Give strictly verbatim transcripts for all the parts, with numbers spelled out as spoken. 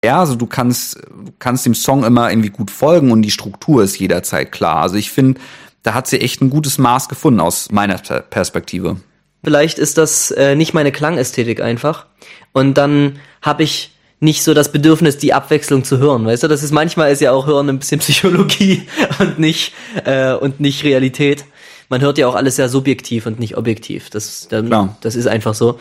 Ja, also du kannst, du kannst dem Song immer irgendwie gut folgen und die Struktur ist jederzeit klar. Also ich finde, da hat sie echt ein gutes Maß gefunden aus meiner Perspektive. Vielleicht ist das äh, nicht meine Klangästhetik einfach. Und dann habe ich nicht so das Bedürfnis, die Abwechslung zu hören, weißt du? Das ist manchmal ist ja auch Hören ein bisschen Psychologie und nicht äh, und nicht Realität. Man hört ja auch alles sehr subjektiv und nicht objektiv. Das, dann, das ist einfach so.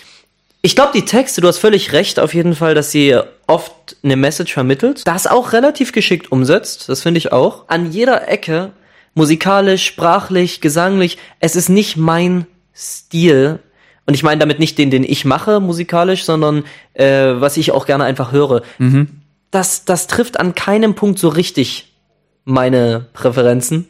Ich glaube, die Texte, du hast völlig recht auf jeden Fall, dass sie oft eine Message vermittelt. Das auch relativ geschickt umsetzt, das finde ich auch. An jeder Ecke, musikalisch, sprachlich, gesanglich, es ist nicht mein Stil. Und ich meine damit nicht den, den ich mache musikalisch, sondern äh, was ich auch gerne einfach höre. Mhm. Das, das trifft an keinem Punkt so richtig meine Präferenzen.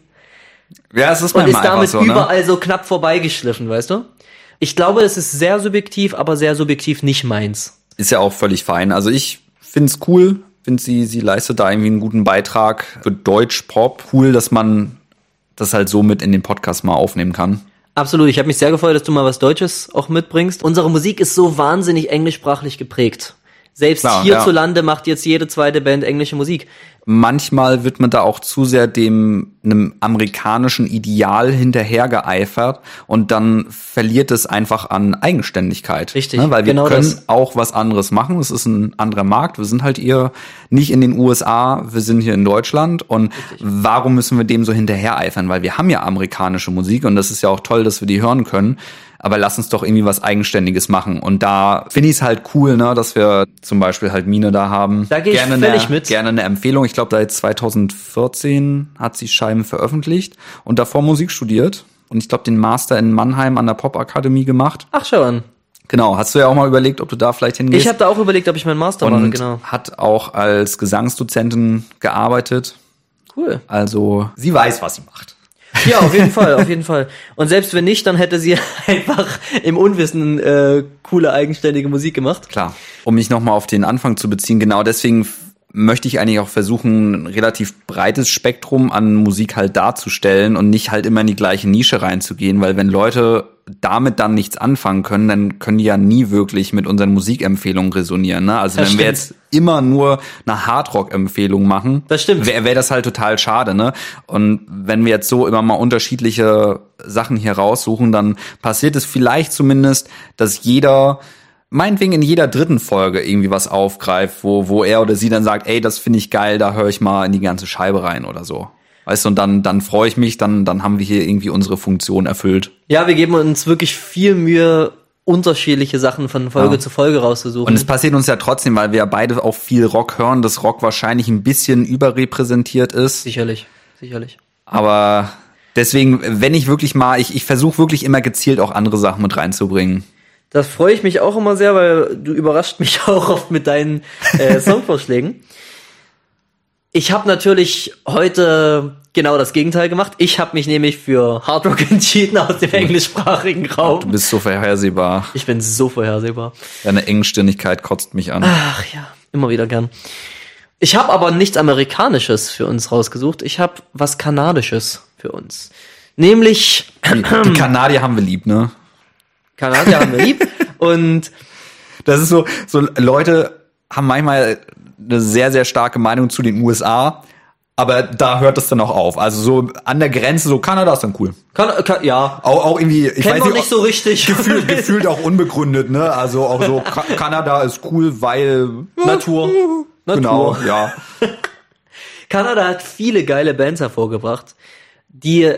Ja, es ist und ist damit so, ne? überall so knapp vorbeigeschliffen, weißt du? Ich glaube, es ist sehr subjektiv, aber sehr subjektiv nicht meins. Ist ja auch völlig fein. Also ich find's cool, finde sie, sie leistet da irgendwie einen guten Beitrag für Deutsch-Pop. Cool, dass man das halt so mit in den Podcast mal aufnehmen kann. Absolut, ich habe mich sehr gefreut, dass du mal was Deutsches auch mitbringst. Unsere Musik ist so wahnsinnig englischsprachlich geprägt. Selbst Klar, hierzulande ja. macht jetzt jede zweite Band englische Musik. Manchmal wird man da auch zu sehr dem einem amerikanischen Ideal hinterhergeeifert und dann verliert es einfach an Eigenständigkeit. Richtig, ne? Weil wir genau können das. auch was anderes machen. Es ist ein anderer Markt. Wir sind halt hier nicht in den U S A, wir sind hier in Deutschland. Und Richtig. Warum müssen wir dem so hinterhereifern? Weil wir haben ja amerikanische Musik und das ist ja auch toll, dass wir die hören können. Aber lass uns doch irgendwie was Eigenständiges machen. Und da finde ich es halt cool, ne, dass wir zum Beispiel halt Mine da haben. Da gehe ich gerne völlig eine, mit. Gerne eine Empfehlung. Ich glaube, seit zwanzig vierzehn hat sie Scheiben veröffentlicht und davor Musik studiert. Und ich glaube, den Master in Mannheim an der Popakademie gemacht. Ach, schau an. Genau, hast du ja auch mal überlegt, ob du da vielleicht hingehst. Ich habe da auch überlegt, ob ich meinen Master und mache, genau. Hat auch als Gesangsdozentin gearbeitet. Cool. Also, sie weiß, was sie macht. Ja, auf jeden Fall, auf jeden Fall. Und selbst wenn nicht, dann hätte sie einfach im Unwissen äh, coole, eigenständige Musik gemacht. Klar. Um mich nochmal auf den Anfang zu beziehen, genau deswegen f- möchte ich eigentlich auch versuchen, ein relativ breites Spektrum an Musik halt darzustellen und nicht halt immer in die gleiche Nische reinzugehen, weil wenn Leute damit dann nichts anfangen können, dann können die ja nie wirklich mit unseren Musikempfehlungen resonieren. Ne? Also Das wenn stimmt. wir jetzt immer nur eine Hardrock-Empfehlung machen, Das stimmt. wäre wär das halt total schade. Ne? Und wenn wir jetzt so immer mal unterschiedliche Sachen hier raussuchen, dann passiert es vielleicht zumindest, dass jeder meinetwegen in jeder dritten Folge irgendwie was aufgreift, wo wo er oder sie dann sagt, ey, das finde ich geil, da höre ich mal in die ganze Scheibe rein oder so. Weißt du, und dann dann freue ich mich, dann dann haben wir hier irgendwie unsere Funktion erfüllt. Ja, wir geben uns wirklich viel Mühe, unterschiedliche Sachen von Folge Ja. zu Folge rauszusuchen. Und es passiert uns ja trotzdem, weil wir ja beide auch viel Rock hören, dass Rock wahrscheinlich ein bisschen überrepräsentiert ist. Sicherlich, sicherlich. Aber deswegen, wenn ich wirklich mal, ich ich versuche wirklich immer gezielt auch andere Sachen mit reinzubringen. Das freue ich mich auch immer sehr, weil du überrascht mich auch oft mit deinen äh, Songvorschlägen. Ich habe natürlich heute genau das Gegenteil gemacht. Ich habe mich nämlich für Hard Rock entschieden aus dem englischsprachigen Raum. Du bist so vorhersehbar. Ich bin so vorhersehbar. Deine Engstirnigkeit kotzt mich an. Ach ja, immer wieder gern. Ich habe aber nichts Amerikanisches für uns rausgesucht. Ich habe was Kanadisches für uns. Nämlich Die, die Kanadier haben wir lieb, ne? Kanadier haben wir lieb. Und Das ist so, so Leute haben manchmal eine sehr, sehr starke Meinung zu den U S A, aber da hört es dann auch auf. Also so an der Grenze, so Kanada ist dann cool. kann, kann, ja, Auch, auch irgendwie, ich kennen weiß wir nicht, nicht so richtig. gefühlt, gefühlt auch unbegründet, ne? Also auch so, Ka- Kanada ist cool, weil Natur. Genau, Natur. ja. Kanada hat viele geile Bands hervorgebracht, die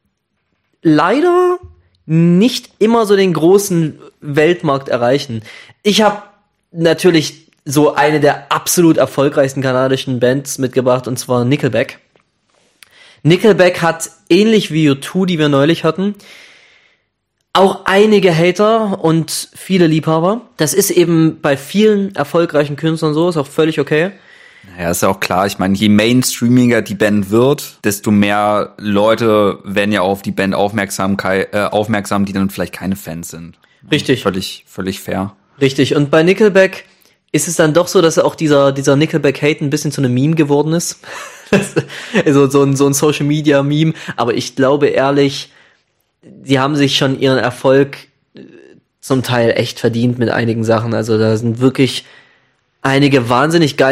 leider nicht immer so den großen Weltmarkt erreichen. Ich habe natürlich so eine der absolut erfolgreichsten kanadischen Bands mitgebracht, und zwar Nickelback. Nickelback hat, ähnlich wie U zwei, die wir neulich hatten, auch einige Hater und viele Liebhaber. Das ist eben bei vielen erfolgreichen Künstlern so, ist auch völlig okay. Ja, ist ja auch klar. Ich meine, je mainstreamiger die Band wird, desto mehr Leute werden ja auf die Band Aufmerksamkeit, äh, aufmerksam, die dann vielleicht keine Fans sind. Richtig. Völlig, völlig fair. Richtig. Und bei Nickelback ist es dann doch so, dass auch dieser, dieser Nickelback-Hate ein bisschen zu einem Meme geworden ist. Also so ein, so ein Social-Media-Meme. Aber ich glaube ehrlich, die haben sich schon ihren Erfolg zum Teil echt verdient mit einigen Sachen. Also da sind wirklich einige wahnsinnig geile